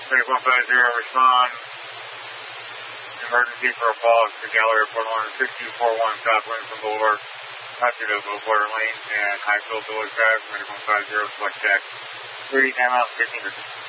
Medic 150, respond. Emergency for a fall to Gallery Airport 6241 Southwind from Boulevard. Copy to Boulevard Lane and high field delay crash. Medic 150, select check. 3 time out, 15 distance.